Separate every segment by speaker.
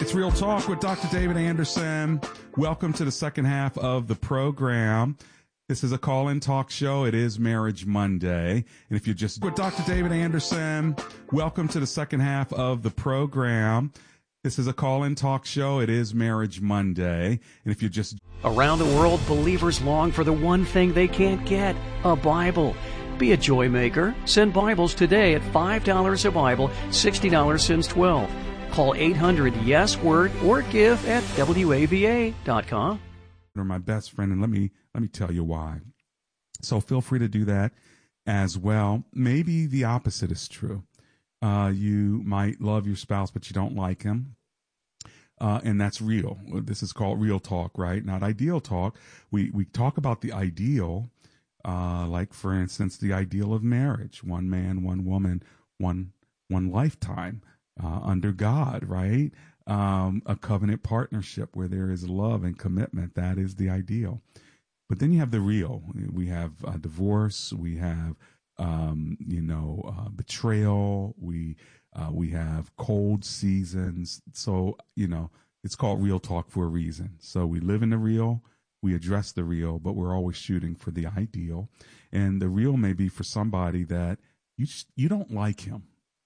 Speaker 1: It's Real Talk with Dr. David Anderson. Welcome to the second half of the program. This is a call-in talk show. It is Marriage Monday. And if you're just with Dr. David Anderson, welcome to the second half of the program. This is a call-in talk show. It is Marriage Monday. And if you're just...
Speaker 2: Around the world, believers long for the one thing they can't get, a Bible. Be a joy maker. Send Bibles today at $5 a Bible, $60 since 12. Call 800-YES-WORD or give at WAVA.com.
Speaker 1: They're my best friend, and let me tell you why. So feel free to do that as well. Maybe the opposite is true. You might love your spouse, but you don't like him. And that's real. This is called real talk, right? Not ideal talk. We talk about the ideal, like, for instance, the ideal of marriage. One man, one woman, one lifetime. Under God, right? A covenant partnership where there is love and commitment. That is the ideal. But then you have the real. We have divorce. We have, betrayal. We have cold seasons. So, it's called real talk for a reason. So we live in the real. We address the real, but we're always shooting for the ideal. And the real may be for somebody that you don't like him,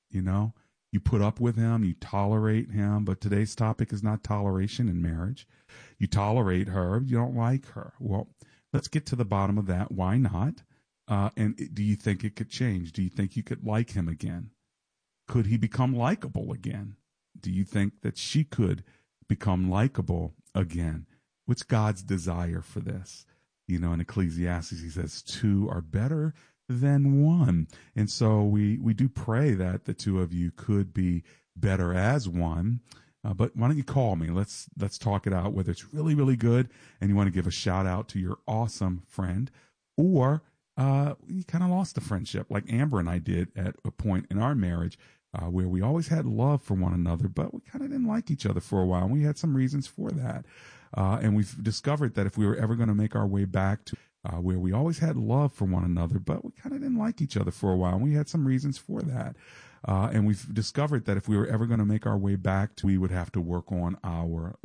Speaker 1: You put up with him, you tolerate him, but today's topic is not toleration in marriage. You tolerate her, you don't like her. Well, let's get to the bottom of that. Why not? And do you think it could change? Do you think you could like him again? Could he become likable again? Do you think that she could become likable again? What's God's desire for this? In Ecclesiastes, he says, two are better than one. And so we do pray that the two of you could be better as one. But why don't you call me? Let's talk it out, whether it's really, really good and you want to give a shout out to your awesome friend, or you kind of lost the friendship like Amber and I did at a point in our marriage where we always had love for one another, but we kind of didn't like each other for a while. And we had some reasons for that. And we've discovered that if we were ever going to make our way back to where we always had love for one another, but we kind of didn't like each other for a while. And we had some reasons for that. And we've discovered that if we were ever going to make our way back, we would have to work on our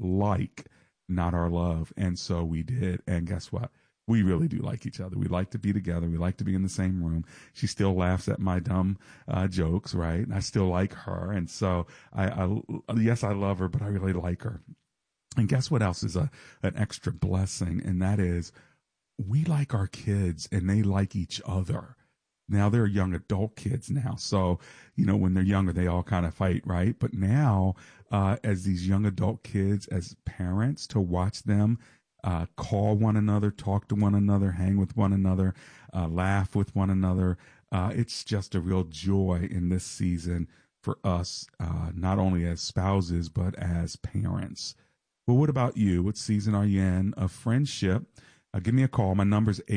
Speaker 1: not our love. And so we did. And guess what? We really do like each other. We like to be together. We like to be in the same room. She still laughs at my dumb jokes, right? And I still like her. And so yes, I love her, but I really like her. And guess what else is an extra blessing? And that is, we like our kids and they like each other. Now they're young adult kids now. So, when they're younger, they all kind of fight, right? But now, as these young adult kids, as parents, to watch them call one another, talk to one another, hang with one another, laugh with one another. It's just a real joy in this season for us, not only as spouses, but as parents. Well, what about you? What season are you in of friendship? Give me a call. My number is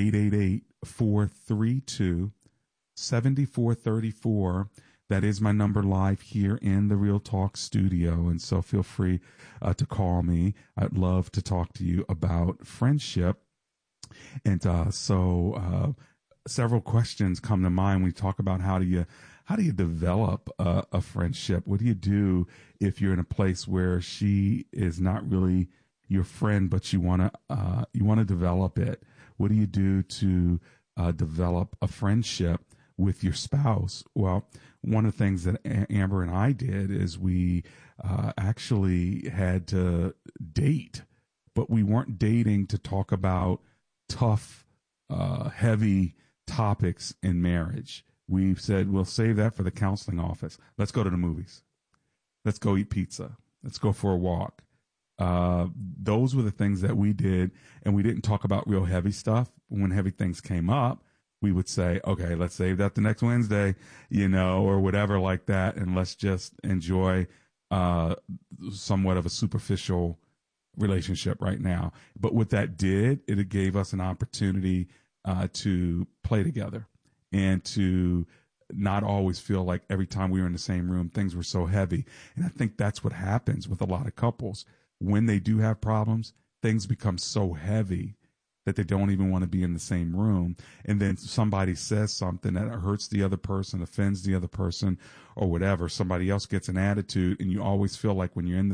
Speaker 1: 888-432-7434. That is my number live here in the Real Talk studio. And so feel free to call me. I'd love to talk to you about friendship. And so several questions come to mind when we talk about how do you develop a friendship? What do you do if you're in a place where she is not really your friend, but you want to develop it? What do you do to develop a friendship with your spouse? Well, one of the things that Amber and I did is we actually had to date, but we weren't dating to talk about tough, heavy topics in marriage. We said, we'll save that for the counseling office. Let's go to the movies. Let's go eat pizza. Let's go for a walk. Those were the things that we did, and we didn't talk about real heavy stuff. When heavy things came up, we would say, okay, let's save that the next Wednesday, or whatever like that, and let's just enjoy somewhat of a superficial relationship right now. But what that did, it gave us an opportunity to play together and to not always feel like every time we were in the same room, things were so heavy. And I think that's what happens with a lot of couples. When they do have problems, things become so heavy that they don't even want to be in the same room. And then somebody says something that hurts the other person, offends the other person, or whatever. Somebody else gets an attitude, and you always feel like when you're in the